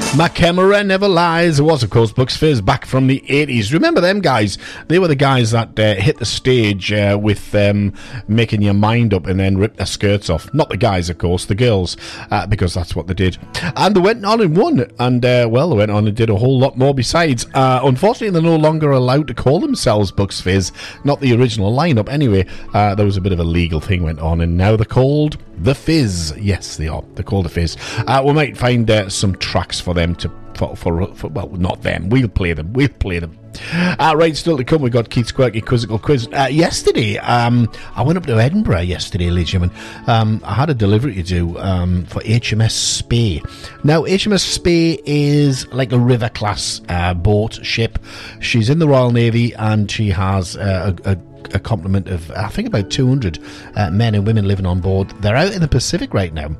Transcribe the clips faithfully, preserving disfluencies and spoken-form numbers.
My camera never lies. It was, of course, Bucks Fizz back from the eighties. Remember them guys? They were the guys that uh, hit the stage uh, with um, making your mind up and then rip their skirts off. Not the guys, of course, the girls, uh, because that's what they did. And they went on and won. And, uh, well, they went on and did a whole lot more besides. Uh, unfortunately, they're no longer allowed to call themselves Bucks Fizz. Not the original lineup, anyway. Uh, there was a bit of a legal thing went on, and now they're called The Fizz. Yes, they are. They're called The Fizz. Uh, we might find uh, some tracks for them to For, for, for well, not them. We'll play them. We'll play them. Uh, right, still to come, we got Keith's Quirky Quizzical Quiz. Uh, yesterday, um, I went up to Edinburgh yesterday, ladies and gentlemen. Um, I had a delivery to do um, for H M S Spey. Now, H M S Spey is like a river class uh, boat ship. She's in the Royal Navy, and she has uh, a, a a complement of, I think, about two hundred uh, men and women living on board. They're out in the Pacific right now.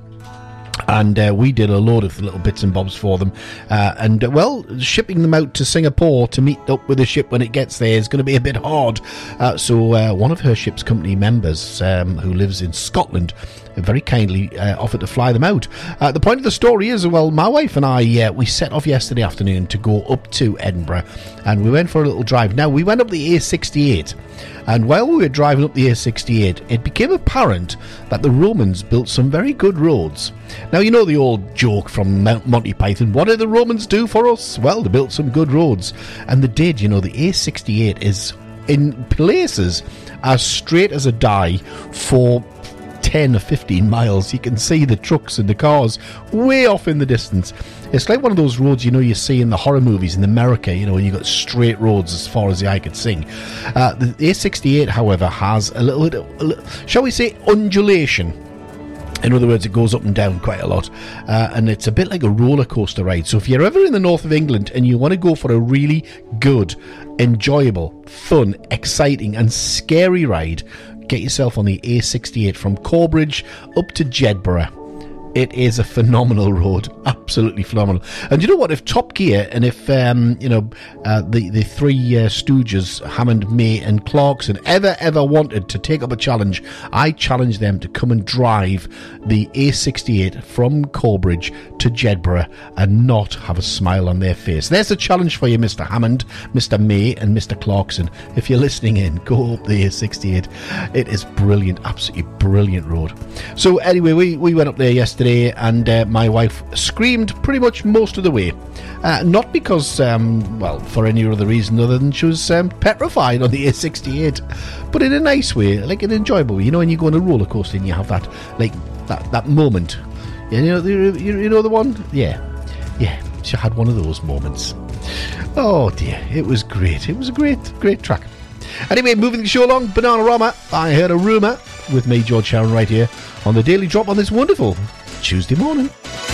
And uh, we did a load of little bits and bobs for them. Uh, and, uh, well, shipping them out to Singapore to meet up with the ship when it gets there is going to be a bit hard. Uh, so uh, one of her ship's company members, um, who lives in Scotland, very kindly uh, offered to fly them out. Uh, the point of the story is, well, my wife and I, uh, we set off yesterday afternoon to go up to Edinburgh. And we went for a little drive. Now, we went up the A sixty-eight. And while we were driving up the A sixty-eight, it became apparent that the Romans built some very good roads. Now, you know the old joke from Mount Monty Python, what did the Romans do for us? Well, they built some good roads. And they did. You know, the A sixty-eight is, in places, as straight as a die for ten or fifteen miles. You can see the trucks and the cars way off in the distance. It's like one of those roads, you know, you see in the horror movies in America, you know, when you've got straight roads as far as the eye could see. Uh, the A sixty-eight, however, has a little, a little, shall we say, undulation. In other words, it goes up and down quite a lot. Uh, and it's a bit like a roller coaster ride. So if you're ever in the north of England and you want to go for a really good, enjoyable, fun, exciting and scary ride, get yourself on the A sixty-eight from Corbridge up to Jedburgh. It is a phenomenal road, absolutely phenomenal. And you know what? If Top Gear and if um, you know uh, the the three uh, Stooges, Hammond, May, and Clarkson, ever ever wanted to take up a challenge, I challenge them to come and drive the A sixty-eight from Corbridge to Jedburgh and not have a smile on their face. There's a challenge for you, Mister Hammond, Mister May, and Mister Clarkson. If you're listening in, go up the A sixty-eight. It is brilliant, absolutely brilliant road. So anyway, we we went up there yesterday. And uh, my wife screamed pretty much most of the way. Uh, not because, um, well, for any other reason other than she was um, petrified on the A sixty-eight, but in a nice way, like an enjoyable way. You know, when you go on a roller coaster and you have that, like that, that moment. You know, you, you know the one? Yeah, yeah. She had one of those moments. Oh dear, it was great. It was a great, great track. Anyway, moving the show along, Bananarama. I heard a rumour with me, George Sharon, right here on the Daily Drop on this wonderful Tuesday morning.